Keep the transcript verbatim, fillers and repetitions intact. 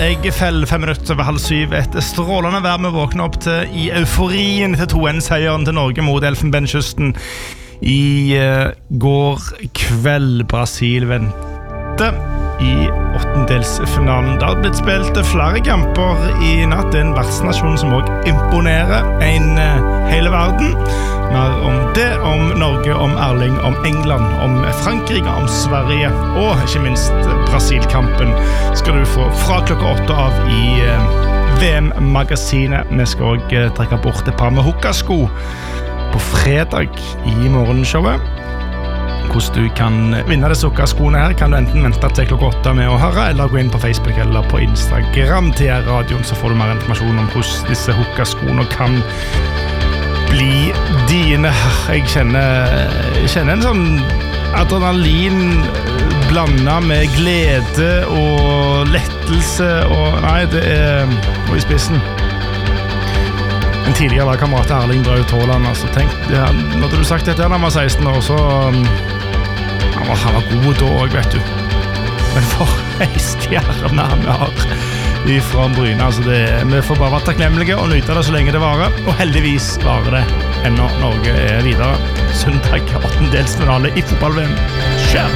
Jeg feller fem minutter over halv syv. Et strålende vær vi våkner opp til i euforien til to en-seieren til Norge mot Elfenbenskysten i uh, går kveld. Brasil venter i åttendelsfinalen. Det har blitt spilt flere kamper i natt. Det er en vertsnasjon som også imponerer en uh, hele verden. Mer om det, om Norge, om Erling, om England, om Frankrike, om Sverige og ikke minst Brasil-kampen skal du få fra klokka åtte av i uh, V M-magasinet. Vi skal også uh, trekke bort et par med hukkasko på fredag i morgenshowet. Hvordan du kan vinne disse hukkaskoene her kan du enten vente til klokka åtte med å høre, eller gå inn på Facebook eller på Instagram til radioen, så får du mer informasjon om hvordan disse hukkaskoene kan bli dine. Jeg kjenner, jeg kjenner en sånn adrenalin blandet med glede og lettelse og nei, det er og i spissen en tidligere lagkamerat Erling Braut Haaland. Altså, tenk, ja, når du sagt dette da han var seksten år, så um, han, var, han var god da også, vet du. Men for en stjerne vi har ifra Bryne. Altså, det, vi får bare være takknemlige og nyte det så lenge det varer. Og heldigvis varer det ennå Norge er videre. Søndag åttendelsfinale i fotball-V M. Skjær!